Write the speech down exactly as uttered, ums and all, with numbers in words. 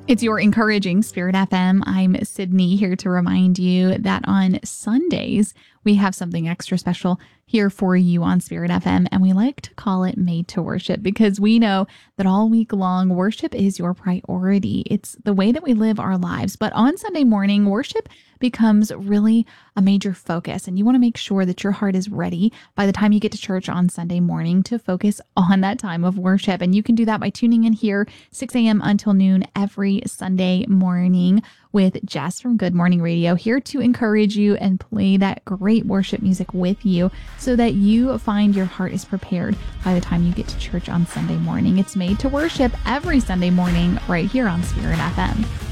It's your encouraging Spirit F M. I'm Sydney, here to remind you that on Sundays, we have something extra special here for you on Spirit F M, and we like to call it Made to Worship because we know that all week long, worship is your priority. It's the way that we live our lives. But on Sunday morning, worship becomes really a major focus, and you want to make sure that your heart is ready by the time you get to church on Sunday morning to focus on that time of worship. And you can do that by tuning in here six a.m. until noon every Sunday morning with Jess from Good Morning Radio, here to encourage you and play that great worship music with you so that you find your heart is prepared by the time you get to church on Sunday morning. It's Made to Worship every Sunday morning right here on Spirit F M.